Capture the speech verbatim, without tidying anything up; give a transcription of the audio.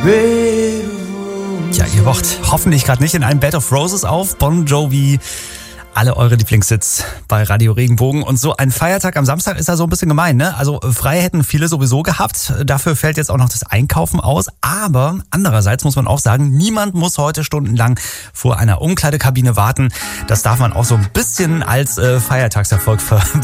Ja, ihr wacht hoffentlich gerade nicht in einem Bed of Roses auf. Bon Jovi, alle eure Lieblingshits bei Radio Regenbogen. Und so ein Feiertag am Samstag ist ja so ein bisschen gemein, ne? Also frei hätten viele sowieso gehabt. Dafür fällt jetzt auch noch das Einkaufen aus. Aber andererseits muss man auch sagen, niemand muss heute stundenlang vor einer Umkleidekabine warten. Das darf man auch so ein bisschen als äh, Feiertagserfolg ver-